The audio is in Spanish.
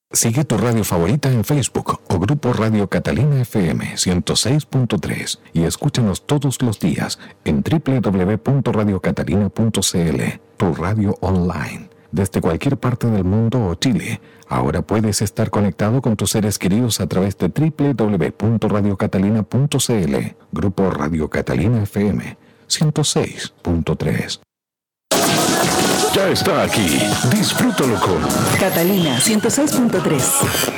Sigue tu radio favorita en Facebook o Grupo Radio Catalina FM 106.3 y escúchanos todos los días en www.radiocatalina.cl, tu radio online. Desde cualquier parte del mundo o Chile, ahora puedes estar conectado con tus seres queridos a través de www.radiocatalina.cl, Grupo Radio Catalina FM 106.3. Ya está aquí. Disfrútalo con Catalina 106.3.